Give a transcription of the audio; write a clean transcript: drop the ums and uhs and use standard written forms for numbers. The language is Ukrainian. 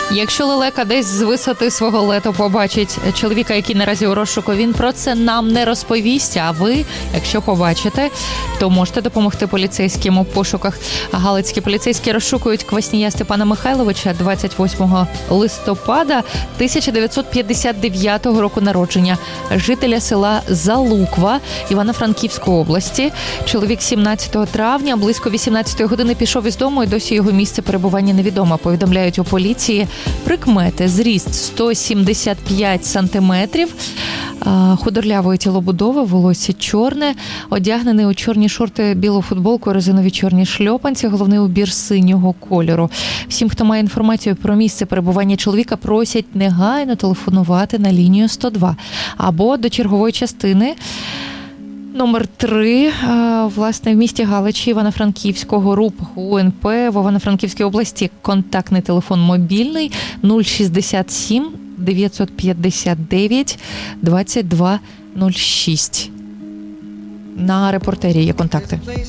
Якщо лелека десь з висоти свого лету побачить чоловіка, який наразі у розшуку, він про це нам не розповість. А ви, якщо побачите, то можете допомогти поліцейським у пошуках. Галицькі поліцейські розшукують Кваснія Степана Михайловича, 28 листопада 1959 року народження, жителя села Залуква Івано-Франківської області. Чоловік 17 травня близько 18 години пішов із дому, і досі його місце перебування невідомо. Повідомляють у поліції. Прикмети: зріст 175 сантиметрів, худорлявої тілобудови, волосся чорне, одягнений у чорні шорти, білу футболку, резинові чорні шльопанці, головний убір синього кольору. Всім, хто має інформацію про місце перебування чоловіка, просять негайно телефонувати на лінію 102 або до чергової частини номер 3, власне, в місті Галичі, Івано-Франківського, РУП ГУНП в Івано-Франківській області. Контактний телефон мобільний 067 959 2206. На Репортері є контакти.